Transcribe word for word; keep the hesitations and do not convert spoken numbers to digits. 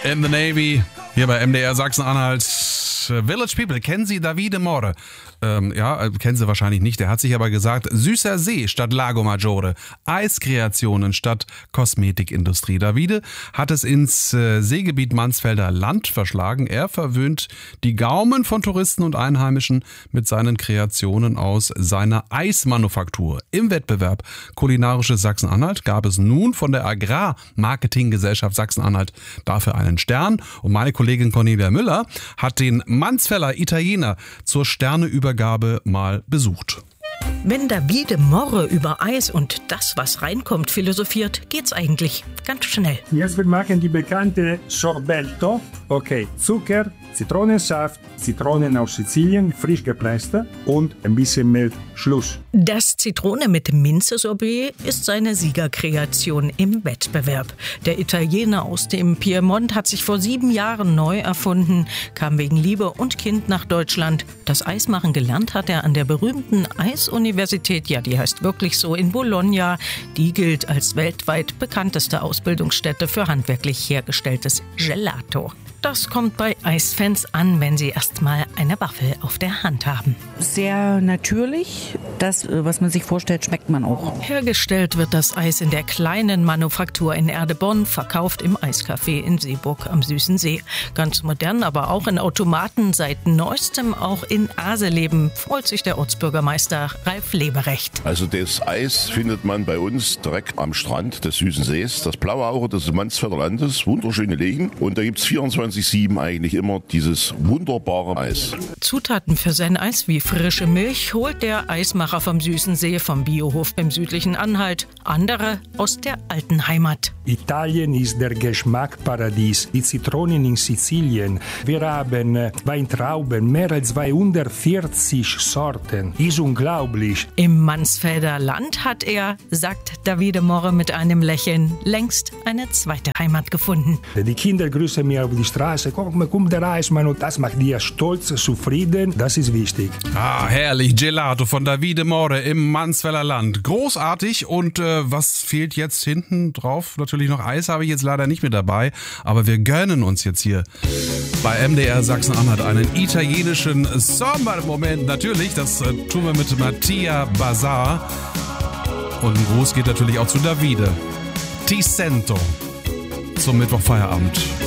in the Navy, hier bei M D R Sachsen-Anhalt. Village People, kennen Sie Davide Morre? Ähm, ja, kennen Sie wahrscheinlich nicht. Der hat sich aber gesagt, süßer See statt Lago Maggiore, Eiskreationen statt Kosmetikindustrie. Davide hat es ins äh, Seegebiet Mansfelder Land verschlagen. Er verwöhnt die Gaumen von Touristen und Einheimischen mit seinen Kreationen aus seiner Eismanufaktur. Im Wettbewerb Kulinarisches Sachsen-Anhalt gab es nun von der Agrarmarketinggesellschaft Sachsen-Anhalt dafür einen Stern. Und meine Kollegin Cornelia Müller hat den Mansfelder Italiener zur Sterneübergabe mal besucht. Wenn Davide Morre über Eis und das, was reinkommt, philosophiert, geht's eigentlich ganz schnell. Jetzt wir machen die bekannte Sorbetto. Okay, Zucker, Zitronensaft, Zitronen aus Sizilien, frisch gepresste und ein bisschen Milch. Schluss. Das Zitrone mit Minze-Sorbet ist seine Siegerkreation im Wettbewerb. Der Italiener aus dem Piemont hat sich vor sieben Jahren neu erfunden, kam wegen Liebe und Kind nach Deutschland. Das Eismachen gelernt hat er an der berühmten Eisuniversität, ja, die heißt wirklich so, in Bologna. Die gilt als weltweit bekannteste Ausbildungsstätte für handwerklich hergestelltes Gelato. Das kommt bei Eisfans an, wenn sie erstmal eine Waffel auf der Hand haben. Sehr natürlich. Das, was man sich vorstellt, schmeckt man auch. Hergestellt wird das Eis in der kleinen Manufaktur in Erdebonn, verkauft im Eiscafé in Seeburg am Süßen See. Ganz modern, aber auch in Automaten, seit neuestem auch in Aseleben, freut sich der Ortsbürgermeister Ralf Leberecht. Also das Eis findet man bei uns direkt am Strand des Süßen Sees. Das blaue Auge des Mansfelder Landes, wunderschöne Liegen. Und da gibt es vierundzwanzig sieben eigentlich immer dieses wunderbare Eis. Zutaten für sein Eis wie frische Milch holt der Eismacher vom Süßen See, vom Biohof beim südlichen Anhalt. Andere aus der alten Heimat. Italien ist der Geschmackparadies. Die Zitronen in Sizilien. Wir haben Weintrauben, mehr als zweihundertvierzig Sorten. Ist unglaublich. Im Mansfelder Land hat er, sagt Davide Morre mit einem Lächeln, längst eine zweite Heimat gefunden. Die Kinder grüßen mir auf die Straße. Komm, komm, der Eismann, und das macht dir stolz, zufrieden. Das ist wichtig. Ah, herrlich. Gelato von Davide Morre im Mansfelder Land. Großartig. Und äh, was fehlt jetzt hinten drauf? Natürlich noch Eis, habe ich jetzt leider nicht mit dabei. Aber wir gönnen uns jetzt hier bei M D R Sachsen-Anhalt einen italienischen Sommermoment. Natürlich, das äh, tun wir mit Mattia Bazar. Und ein Gruß geht natürlich auch zu Davide. Ti sento zum Mittwochfeierabend.